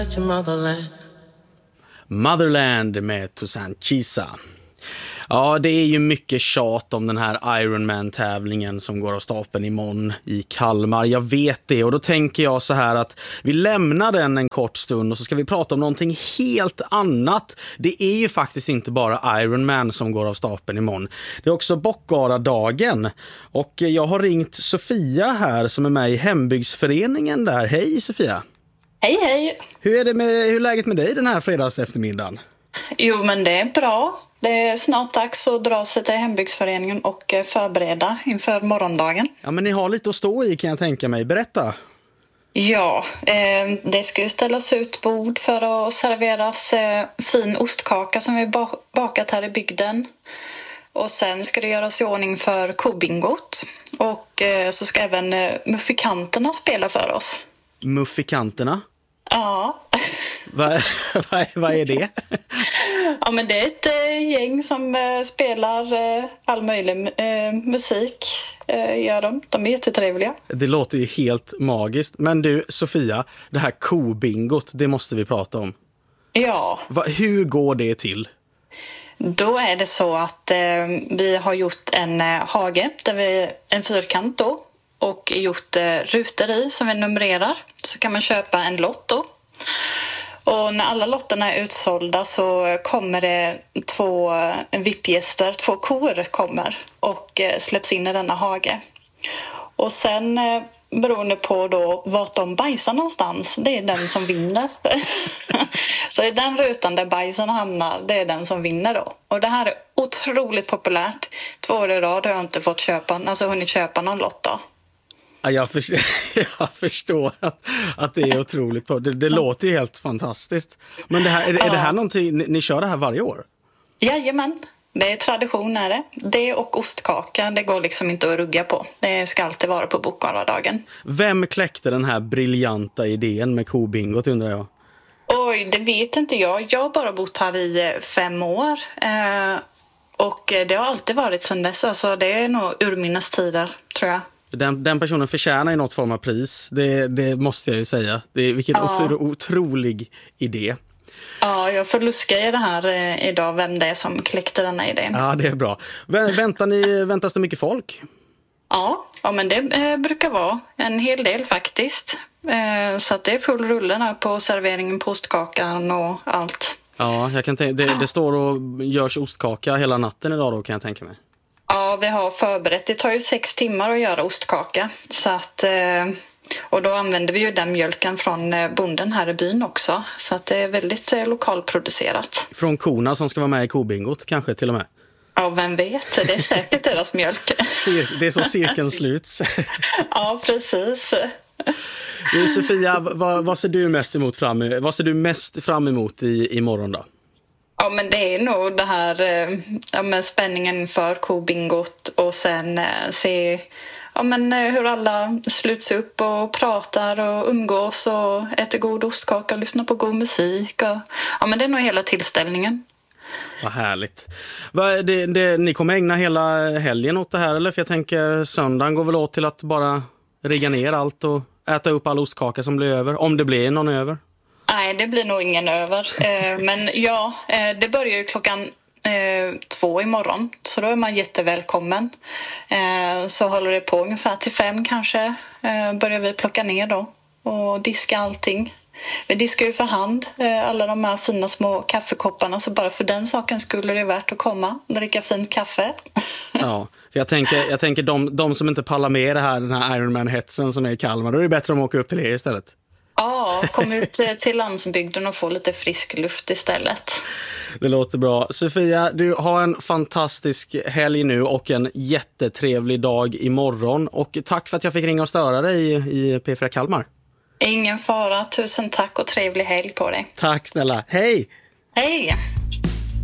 Motherland med Toussaint Chisa. Ja, det är ju mycket tjat om den här Ironman-tävlingen som går av stapeln imorgon i Kalmar. Jag vet det, och då tänker jag så här att vi lämnar den en kort stund och så ska vi prata om någonting helt annat. Det är ju faktiskt inte bara Ironman som går av stapeln imorgon. Det är också Bockara-dagen. Och jag har ringt Sofia här som är med i hembygdsföreningen där. Hej Sofia! Hej hej! Hur är läget med dig den här fredags eftermiddagen? Jo, men det är bra. Det är snart dags att dra sig till hembygdsföreningen och förbereda inför morgondagen. Ja, men ni har lite att stå i kan jag tänka mig. Berätta. Ja, det ska ju ställas ut bord för att serveras fin ostkaka som vi bakat här i bygden. Och sen ska det göras i ordning för kobingot. Och så ska även muffikanterna spela för oss. Muffikanterna? Ja. Vad är det? Ja, men det är ett gäng som spelar all möjlig musik. Gör de. De är jättetrevliga. Det låter ju helt magiskt. Men du, Sofia, det här kobingot, det måste vi prata om. Ja. Hur går det till? Då är det så att vi har gjort en hage, en fyrkant då. Och gjort rutor i som vi numrerar. Så kan man köpa en lott då. Och när alla lotterna är utsålda så kommer det 2 VIP-gäster, 2 kor kommer och släpps in i denna hage. Och sen beroende på då vart de bajsar någonstans, det är den som vinner. Så i den rutan där bajsen hamnar, det är den som vinner då. Och det här är otroligt populärt. 2 år i rad har jag inte fått hunnit köpa någon lott då. Jag förstår att det är otroligt. Det låter ju helt fantastiskt. Men är det här någonting, ni kör det här varje år? Jajamän, det är tradition är det. Det och ostkaka, det går liksom inte att rugga på. Det ska alltid vara på Bockara-dagen. Vem kläckte den här briljanta idén med kobingot undrar jag? Oj, det vet inte jag. Jag har bara bott här i 5 år. Och det har alltid varit sedan dess. Alltså, det är nog urminnes tider, tror jag. Den personen förtjänar ju något form av pris. Det måste jag ju säga. Vilken otrolig idé. Ja, jag får luska i det här idag, vem det är som kläckte denna idén. Ja, det är bra. Väntas det mycket folk? Ja, men det brukar vara en hel del faktiskt. Så att det är full rulle här på serveringen på ostkakan och allt. Ja, jag kan det står och görs ostkaka hela natten idag då kan jag tänka mig. Ja, vi har förberett. Det tar ju 6 timmar att göra ostkaka. Så att, och då använder vi ju den mjölken från bonden här i byn också. Så att det är väldigt lokalproducerat. Från korna som ska vara med i kobingot kanske till och med? Ja, vem vet. Det är säkert deras mjölk. Det är så cirkeln sluts. Ja, precis. Du, Sofia, vad ser du mest fram emot imorgon då? Ja, men det är nog det här med spänningen inför kobingot och sen se hur alla sluts upp och pratar och umgås och äter god ostkaka och lyssnar på god musik. Men det är nog hela tillställningen. Vad härligt. Ni kommer ägna hela helgen åt det här eller? För jag tänker söndagen går väl åt till att bara rigga ner allt och äta upp all ostkaka som blir över. Om det blir någon över. Nej, det blir nog ingen över. Men ja, det börjar ju klockan 2 imorgon. Så då är man jättevälkommen. Så håller det på ungefär till 5 kanske. Börjar vi plocka ner då. Och diska allting. Vi diskar ju för hand alla de här fina små kaffekopparna. Så bara för den saken skulle det är värt att komma och dricka fint kaffe. Ja, för jag tänker de som inte pallar med den här Ironman-hetsen som är i Kalmar. Då är det bättre att åka upp till er istället. Ja, kom ut till landsbygden och få lite frisk luft istället. Det låter bra. Sofia, du har en fantastisk helg nu och en jättetrevlig dag imorgon. Och tack för att jag fick ringa och störa dig i P4 Kalmar. Ingen fara. Tusen tack och trevlig helg på dig. Tack snälla. Hej! Hej!